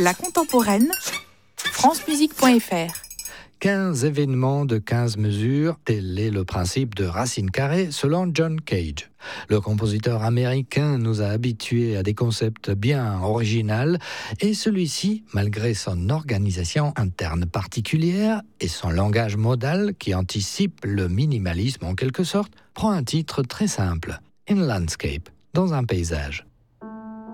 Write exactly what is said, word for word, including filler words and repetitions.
La contemporaine, francemusique point f r. quinze événements de quinze mesures, tel est le principe de Racine Carrée selon John Cage. Le compositeur américain nous a habitués à des concepts bien originaux et celui-ci, malgré son organisation interne particulière et son langage modal qui anticipe le minimalisme en quelque sorte, prend un titre très simple, In Landscape, dans un paysage.